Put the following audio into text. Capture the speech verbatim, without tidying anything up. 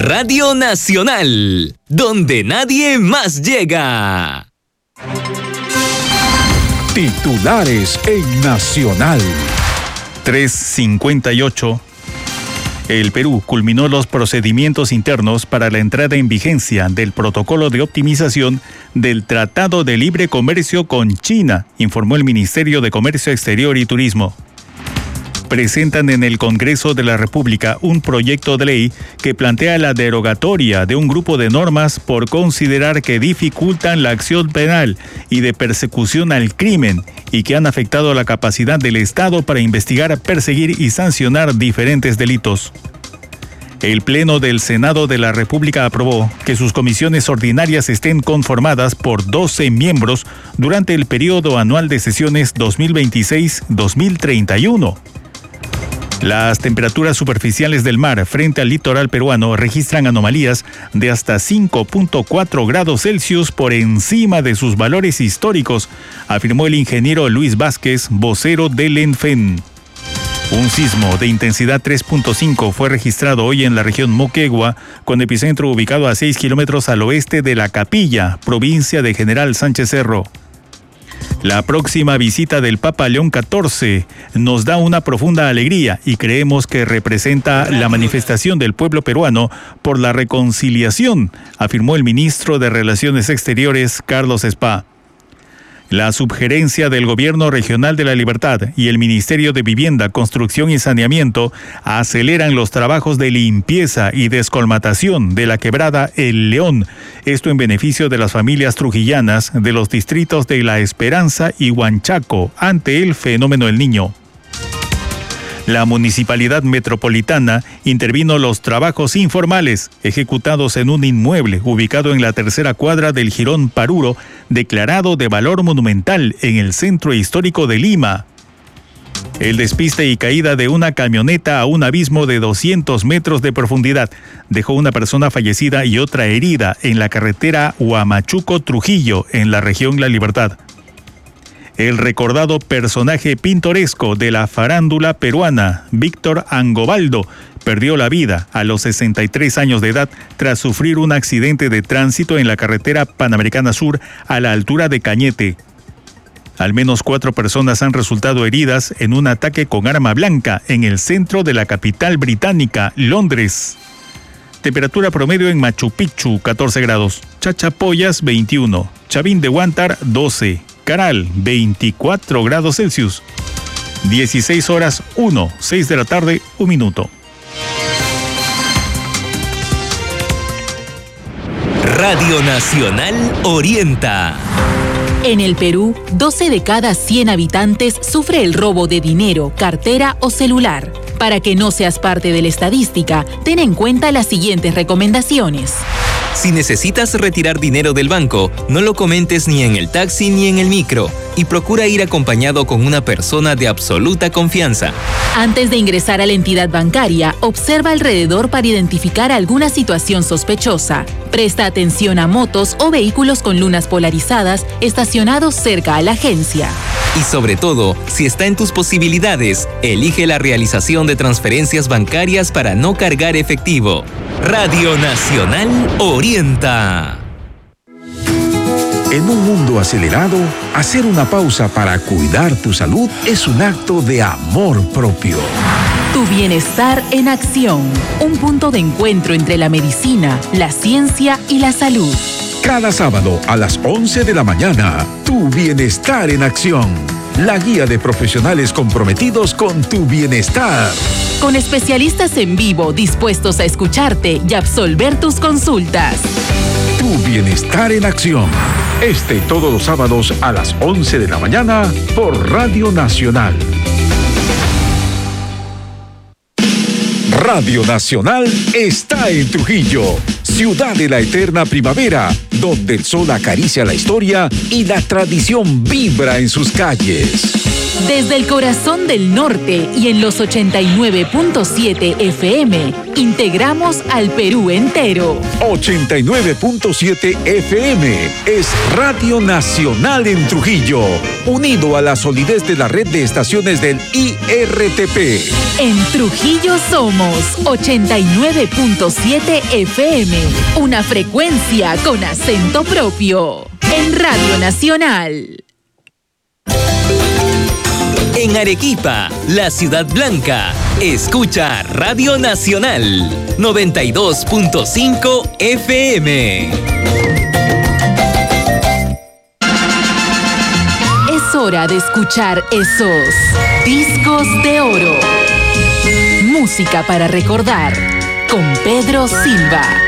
Radio Nacional, donde nadie más llega. Titulares en Nacional. tres cincuenta y ocho. El Perú culminó los procedimientos internos para la entrada en vigencia del protocolo de optimización del Tratado de Libre Comercio con China, informó el Ministerio de Comercio Exterior y Turismo. Presentan en el Congreso de la República un proyecto de ley que plantea la derogatoria de un grupo de normas por considerar que dificultan la acción penal y de persecución al crimen y que han afectado la capacidad del Estado para investigar, perseguir y sancionar diferentes delitos. El Pleno del Senado de la República aprobó que sus comisiones ordinarias estén conformadas por doce miembros durante el periodo anual de sesiones dos mil veintiséis a dos mil treinta y uno. Las temperaturas superficiales del mar frente al litoral peruano registran anomalías de hasta cinco punto cuatro grados Celsius por encima de sus valores históricos, afirmó el ingeniero Luis Vázquez, vocero del ENFEN. Un sismo de intensidad tres punto cinco fue registrado hoy en la región Moquegua, con epicentro ubicado a seis kilómetros al oeste de La Capilla, provincia de General Sánchez Cerro. La próxima visita del Papa León catorce nos da una profunda alegría y creemos que representa la manifestación del pueblo peruano por la reconciliación, afirmó el ministro de Relaciones Exteriores, Carlos Spa. La subgerencia del Gobierno Regional de la Libertad y el Ministerio de Vivienda, Construcción y Saneamiento aceleran los trabajos de limpieza y descolmatación de la quebrada El León, esto en beneficio de las familias trujillanas de los distritos de La Esperanza y Huanchaco ante el fenómeno El Niño. La Municipalidad Metropolitana intervino los trabajos informales ejecutados en un inmueble ubicado en la tercera cuadra del Jirón Paruro, declarado de valor monumental en el centro histórico de Lima. El despiste y caída de una camioneta a un abismo de doscientos metros de profundidad dejó una persona fallecida y otra herida en la carretera Huamachuco-Trujillo, en la región La Libertad. El recordado personaje pintoresco de la farándula peruana, Víctor Angobaldo, perdió la vida a los sesenta y tres años de edad tras sufrir un accidente de tránsito en la carretera Panamericana Sur a la altura de Cañete. Al menos cuatro personas han resultado heridas en un ataque con arma blanca en el centro de la capital británica, Londres. Temperatura promedio en Machu Picchu, catorce grados. Chachapoyas, veintiuno. Chavín de Huántar, doce. Caral, veinticuatro grados Celsius. dieciséis horas, uno, seis de la tarde, un minuto. Radio Nacional orienta. En el Perú, doce de cada cien habitantes sufre el robo de dinero, cartera o celular. Para que no seas parte de la estadística, ten en cuenta las siguientes recomendaciones. Si necesitas retirar dinero del banco, no lo comentes ni en el taxi ni en el micro y procura ir acompañado con una persona de absoluta confianza. Antes de ingresar a la entidad bancaria, observa alrededor para identificar alguna situación sospechosa. Presta atención a motos o vehículos con lunas polarizadas estacionados cerca a la agencia. Y sobre todo, si está en tus posibilidades, elige la realización de transferencias bancarias para no cargar efectivo. Radio Nacional orienta. En un mundo acelerado, hacer una pausa para cuidar tu salud es un acto de amor propio. Tu bienestar en acción. Un punto de encuentro entre la medicina, la ciencia y la salud. Cada sábado a las once de la mañana, Tu Bienestar en Acción. La guía de profesionales comprometidos con tu bienestar. Con especialistas en vivo dispuestos a escucharte y absolver tus consultas. Tu Bienestar en Acción. Este y todos los sábados a las once de la mañana por Radio Nacional. Radio Nacional está en Trujillo, ciudad de la eterna primavera, donde el sol acaricia la historia y la tradición vibra en sus calles. Desde el corazón del norte y en los ochenta y nueve punto siete F M, integramos al Perú entero. ochenta y nueve punto siete F M es Radio Nacional en Trujillo, unido a la solidez de la red de estaciones del I R T P. En Trujillo somos ochenta y nueve punto siete F M, una frecuencia con acento propio. En Radio Nacional. En Arequipa, la ciudad blanca, escucha Radio Nacional noventa y dos punto cinco F M. Es hora de escuchar esos discos de oro. Música para recordar con Pedro Silva.